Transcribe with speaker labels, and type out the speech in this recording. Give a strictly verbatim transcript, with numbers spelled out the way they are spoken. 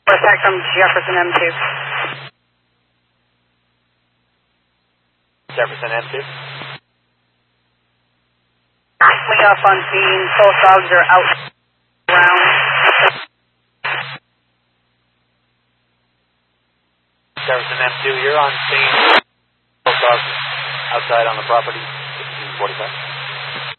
Speaker 1: Attack from Jefferson M two.
Speaker 2: Jefferson M two.
Speaker 1: We off on scene. Both dogs are out around.
Speaker 2: Jefferson M two, you're on scene. Both dogs outside on the property. sixteen forty-five.